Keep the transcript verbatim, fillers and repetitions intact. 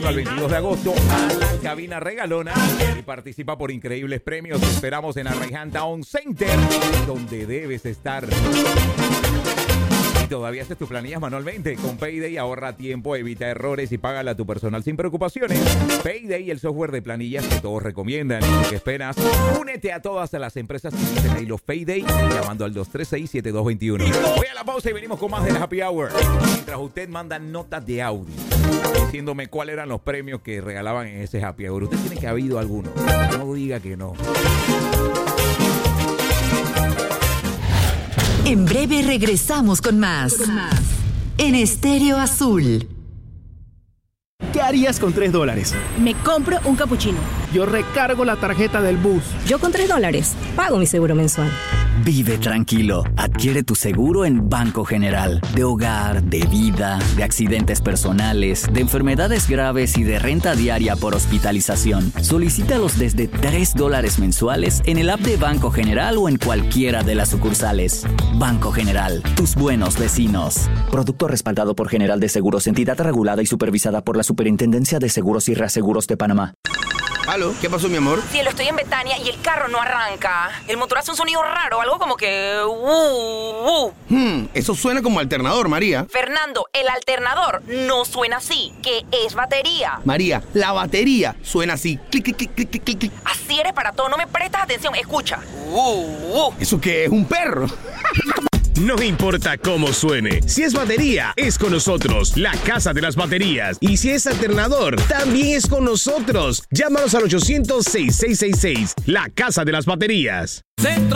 veintiuno al veintidós de agosto a la cabina regalona y participa por increíbles premios. Te esperamos en Arraiján Town Center, donde debes estar. Y todavía haces tus planillas manualmente. Con Payday ahorra tiempo, evita errores y págala a tu personal sin preocupaciones. Payday, el software de planillas que todos recomiendan. ¿Qué esperas? Únete a todas las empresas que dicen I Love Payday llamando al dos tres seis, siete dos dos uno. Voy a la pausa y venimos con más del Happy Hour. Mientras usted manda notas de audio diciéndome cuáles eran los premios que regalaban en ese Happy Hour. Usted tiene que haber habido alguno. No diga que no. En breve regresamos con más. Con más. En Estéreo Azul. ¿Qué harías con tres dólares? Me compro un capuchino. Yo recargo la tarjeta del bus. Yo con tres dólares pago mi seguro mensual. Vive tranquilo. Adquiere tu seguro en Banco General. De hogar, de vida, de accidentes personales, de enfermedades graves y de renta diaria por hospitalización. Solicítalos desde tres dólares mensuales en el app de Banco General o en cualquiera de las sucursales. Banco General, tus buenos vecinos. Producto respaldado por General de Seguros, entidad regulada y supervisada por la Superintendencia de Seguros y Reaseguros de Panamá. ¿Aló? ¿Qué pasó, mi amor? Cielo, estoy en Betania y el carro no arranca. El motor hace un sonido raro, algo como que... Uh, uh. Hmm, eso suena como alternador, María. Fernando, el alternador no suena así, que es batería. María, la batería suena así. Clic, clic, clic, clic, clic, clic. Así eres para todo, no me prestas atención, escucha. Uh, uh. ¿Eso qué es? ¿Un perro? No importa cómo suene, si es batería, es con nosotros, la Casa de las Baterías. Y si es alternador, también es con nosotros. Llámanos al ochocientos, sesenta y seis sesenta y seis, la Casa de las Baterías. Centro